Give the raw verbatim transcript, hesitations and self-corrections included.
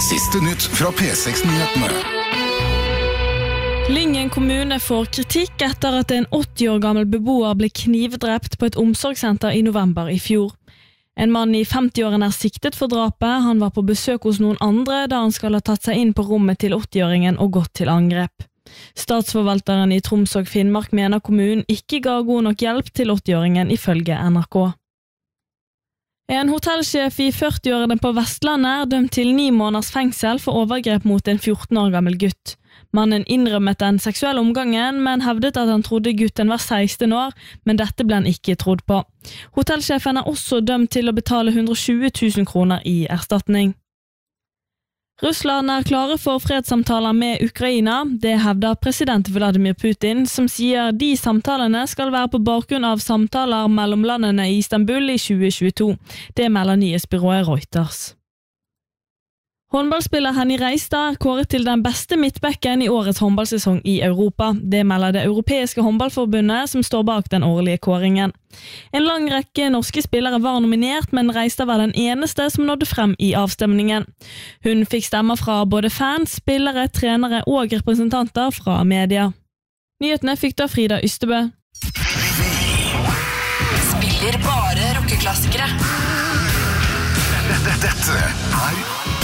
Siste nytt fra P seks Nyhetene. Lyngen kommune får kritikk etter at en åtti år gammel beboer ble knivdrept på et omsorgssenter i november i fjor. En mann i femti-årene er siktet for drapet. Han var på besøk hos noen andre da han skal ha tatt seg inn på rommet til åtti-åringen og gått til angrep. Statsforvalteren i Troms og Finnmark mener kommunen ikke ga god nok hjelp til åtti-åringen ifølge N R K. En hotellsjef i førti-årene på Vestlandet er dømt til ni måneders fengsel for overgrep mot en fjorten år gammel gutt. Mannen innrømmet den seksuelle omgangen, men hevdet at han trodde gutten var seksten år, men dette ble han ikke trodd på. Hotellsjefen er også dømt til å betale hundre og tjue tusen kroner i erstatning. Russland er klare for fredssamtaler med Ukraina. Det hevder president Vladimir Putin, som sier de samtalene skal være på bakgrunn av samtaler mellom landene i Istanbul i tjue tjueto. Det melder nyhetsbyrået Reuters. Håndballspiller Henny Reistad er kåret til den beste midtbekken i årets håndballsesong i Europa. Det melder det europeiske håndballforbundet som står bak den årlige kåringen. En lang rekke norske spillere var nominert, men Reistad var den eneste som nådde frem i avstemningen. Hun fikk stemmer fra både fans, spillere, trenere og representanter fra media. Nyhetene fikk da Frida Ystebø. Spiller bare rockeklassikere. Dette er